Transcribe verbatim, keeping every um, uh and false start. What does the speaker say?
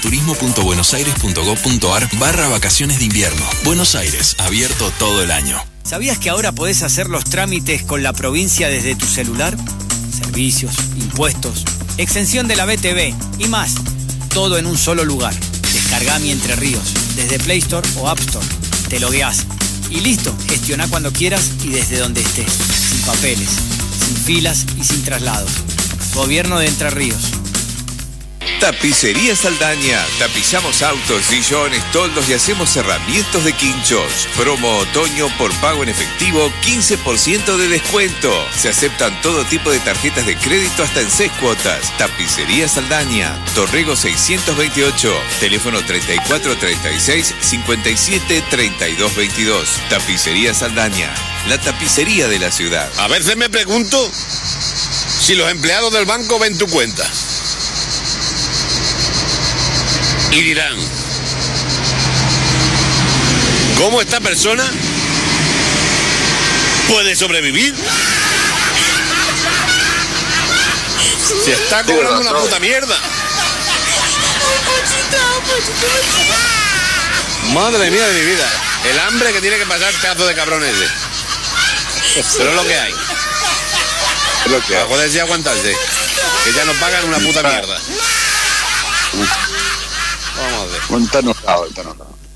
turismo punto buenos aires punto gob punto ar barra vacaciones de invierno. Buenos Aires, abierto todo el año. ¿Sabías que ahora podés hacer los trámites con la provincia desde tu celular? Servicios, impuestos, exención de la B T V y más. Todo en un solo lugar. Descargá Mi Entre Ríos desde Play Store o App Store. Te logueás y listo. Gestioná cuando quieras y desde donde estés. Sin papeles, sin filas y sin traslados. Gobierno de Entre Ríos. Tapicería Saldaña. Tapizamos autos, sillones, toldos y hacemos cerramientos de quinchos. Promo otoño por pago en efectivo, quince por ciento de descuento. Se aceptan todo tipo de tarjetas de crédito hasta en seis cuotas. Tapicería Saldaña. Torrego seiscientos veintiocho. Teléfono treinta y cuatro treinta y seis cincuenta y siete treinta y dos veintidós. Tapicería Saldaña. La tapicería de la ciudad. A veces me pregunto si los empleados del banco ven tu cuenta. Y dirán, ¿cómo esta persona puede sobrevivir? Se está cobrando una puta mierda. Madre mía de mi vida. El hambre que tiene que pasar pedazo de cabrón ese. Pero es lo que hay. Es lo que hay. Para joderse y aguantarse. Que ya nos pagan una puta mierda. Vamos a ver. Está enojado, está enojado.